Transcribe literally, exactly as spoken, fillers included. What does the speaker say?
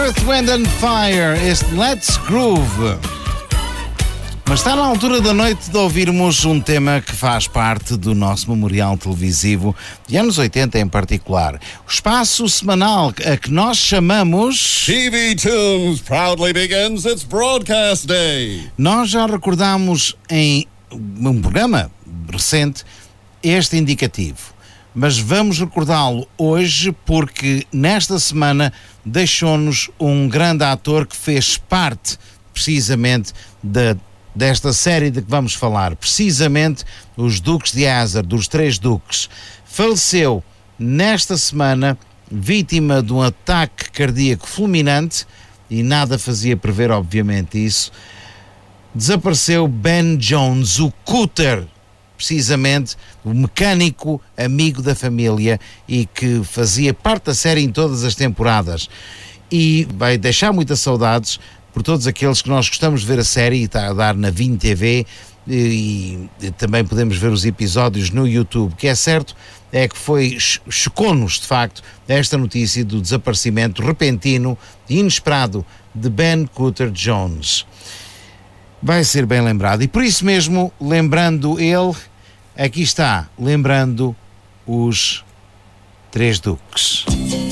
Earth, Wind and Fire, este Let's Groove. Mas está na altura da noite de ouvirmos um tema que faz parte do nosso memorial televisivo de anos oitenta em particular. O espaço semanal a que nós chamamos... T V Tunes proudly begins its broadcast day. Nós já recordámos em um programa recente este indicativo, mas vamos recordá-lo hoje porque nesta semana deixou-nos um grande ator que fez parte precisamente da desta série de que vamos falar, precisamente os Duques de Hazzard, dos Três Duques. Faleceu nesta semana, vítima de um ataque cardíaco fulminante, e nada fazia prever, obviamente, isso. Desapareceu Ben Jones, o Cooter, precisamente, o mecânico amigo da família e que fazia parte da série em todas as temporadas. E vai deixar muitas saudades por todos aqueles que nós gostamos de ver a série, e está a dar na Vim T V, e, e também podemos ver os episódios no YouTube. O que é certo é que foi, chocou-nos de facto esta notícia do desaparecimento repentino e inesperado de Ben Cooter Jones. Vai ser bem lembrado, e por isso mesmo, lembrando ele, aqui está, lembrando os Três Duques.